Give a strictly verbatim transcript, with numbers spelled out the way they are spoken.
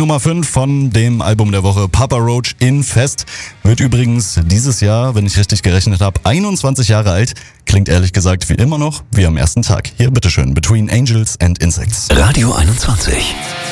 Nummer fünf von dem Album der Woche Papa Roach in Fest. Wird übrigens dieses Jahr, wenn ich richtig gerechnet habe, einundzwanzig Jahre alt. Klingt ehrlich gesagt wie immer noch wie am ersten Tag. Hier bitteschön, Between Angels and Insects. Radio einundzwanzig.